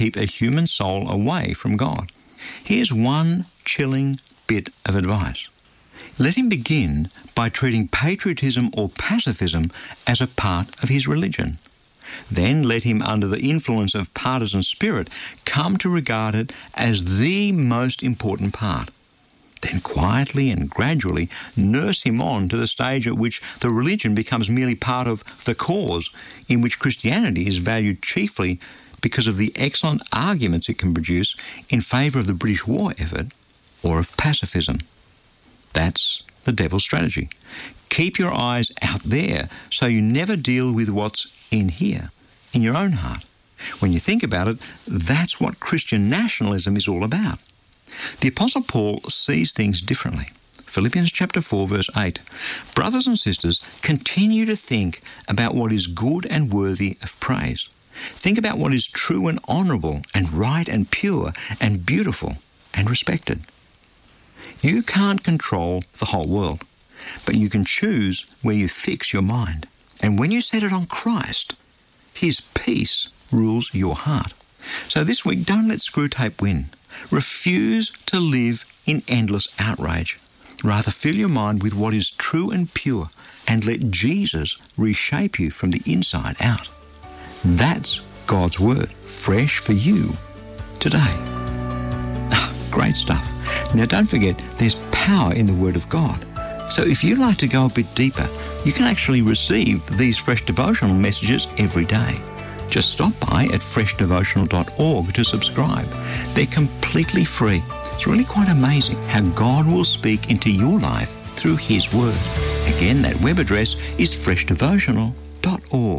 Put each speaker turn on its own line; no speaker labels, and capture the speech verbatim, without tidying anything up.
keep a human soul away from God. Here's one chilling bit of advice. Let him begin by treating patriotism or pacifism as a part of his religion. Then let him, under the influence of partisan spirit, come to regard it as the most important part. Then quietly and gradually nurse him on to the stage at which the religion becomes merely part of the cause, in which Christianity is valued chiefly because of the excellent arguments it can produce in favour of the British war effort or of pacifism. That's the devil's strategy. Keep your eyes out there so you never deal with what's in here, in your own heart. When you think about it, that's what Christian nationalism is all about. The Apostle Paul sees things differently. Philippians chapter four, verse eight. Brothers and sisters, continue to think about what is good and worthy of praise. Think about what is true and honourable and right and pure and beautiful and respected. You can't control the whole world, but you can choose where you fix your mind. And when you set it on Christ, his peace rules your heart. So this week, don't let Screwtape win. Refuse to live in endless outrage. Rather, fill your mind with what is true and pure and let Jesus reshape you from the inside out. That's God's Word, fresh for you today. Ah, great stuff. Now, don't forget, there's power in the Word of God. So if you'd like to go a bit deeper, you can actually receive these fresh devotional messages every day. Just stop by at fresh devotional dot org to subscribe. They're completely free. It's really quite amazing how God will speak into your life through His Word. Again, that web address is fresh devotional dot org.